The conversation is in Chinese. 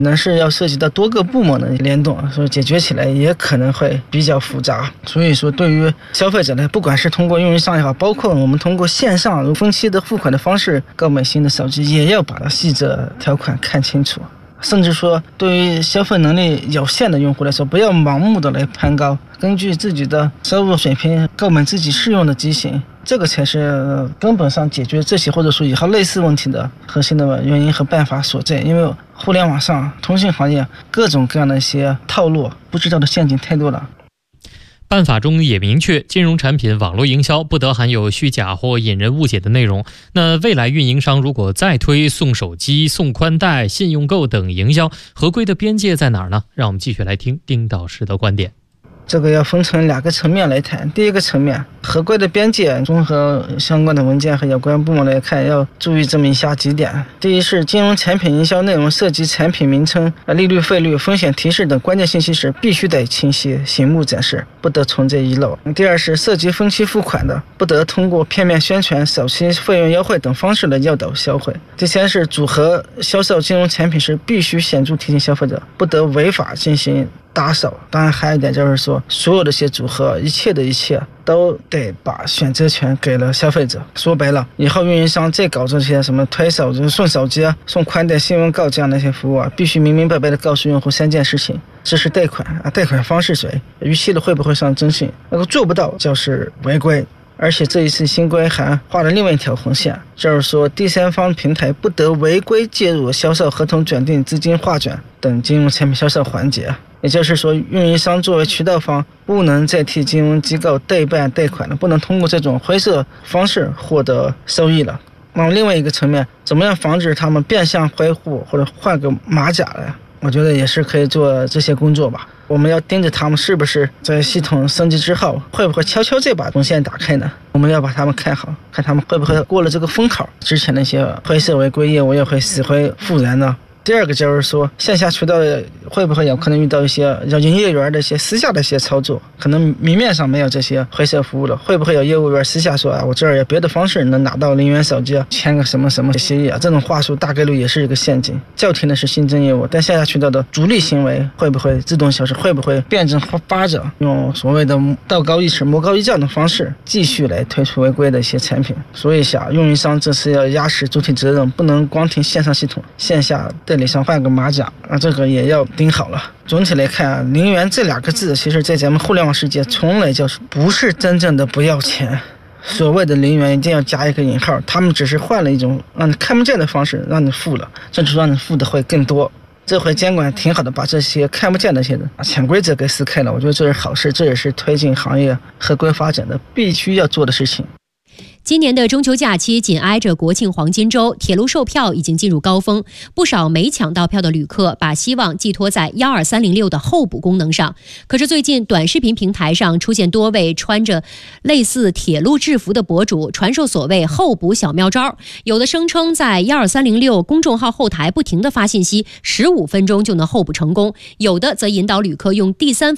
那是要涉及到多个部门的联动，所以解决起来也可能会比较复杂。所以说对于消费者呢，不管是通过运营商也好，包括我们通过线上分期的付款的方式购买新的手机，也要把细则条款看清楚。甚至说对于消费能力有限的用户来说，不要盲目的来攀高，根据自己的收入水平购买自己适用的机型，这个才是根本上解决这些或者说以后类似问题的核心的原因和办法所在。因为互联网上通信行业各种各样的一些套路，不知道的陷阱太多了。 办法中也明确，金融产品网络营销不得含有虚假或引人误解的内容。那未来运营商如果再推送手机、送宽带、信用购等营销，合规的边界在哪儿呢？让我们继续来听丁导师的观点。 这个要分成2个层面来谈。第一个层面，合规的边界，综合相关的文件和有关部门来看，要注意这么以下几点。第一是金融产品营销内容涉及产品名称、利率、费率、风险提示等关键信息时，必须得清晰醒目展示，不得存在遗漏。第二是涉及分期付款的，不得通过片面宣传、首期费用优惠等方式来诱导消费。第三是组合销售金融产品时，必须显著提醒消费者，不得违法进行打手。当然还有一点就是说，所有的些组合，一切都得把选择权给了消费者。说白了，以后运营商再搞这些什么推手送手机啊、送宽带、新闻购这样的一些服务啊，必须明明白白的告诉用户3件事情：支持贷款啊，贷款方是谁，逾期了会不会上征信，那个做不到就是违规。而且这一次新规还画了另外一条红线，就是说第三方平台不得违规介入销售合同转订、资金划转等金融产品销售环节。也就是说，运营商作为渠道方，不能再替金融机构代办贷款了，不能通过这种灰色方式获得收益了。那么另外一个层面，怎么样防止他们变相挥户或者换个马甲来？我觉得也是可以做这些工作吧。我们要盯着他们是不是在系统升级之后，会不会悄悄再把红线打开呢？我们要把他们看好，看他们会不会过了这个风口，之前那些灰色违规业务也会死灰复燃呢？第二个就是说，线下渠道会不会有可能遇到一些营业员的一些私下的一些操作，可能明面上没有这些灰色服务了，会不会有业务员私下说啊，我这儿有别的方式能拿到0元手机啊，签个什么什么协议啊，这种话术大概率也是一个陷阱。叫停的是新增业务，但线下渠道的逐利行为会不会自动消失，会不会变成发着用所谓的道高一尺魔高一丈的方式继续来推出违规的一些产品。所以运营商这次要压实主体责任，不能光听线上系统，线下代理商换个马甲啊，这个也要盯好了。总体来看，0元这2个字，其实在咱们互联网世界从来就是不是真正的不要钱。所谓的0元一定要加一个引号，他们只是换了一种让你看不见的方式让你付了，甚至让你付的会更多。这回监管挺好的，把这些看不见的些潜规则给撕开了，我觉得这是好事，这也是推进行业合规发展的必须要做的事情。 今年的中秋假期紧挨着国庆黄金周，铁路售票已经进入高峰，不少没抢到票的旅客把希望寄托在12306的候补功能上。可是最近短视频平台上出现多位穿着类似铁路制服的博主，传授所谓候补小妙招，有的声称在12306公众号后台不停地发信息，15分钟就能候补成功，有的则引导旅客用第三方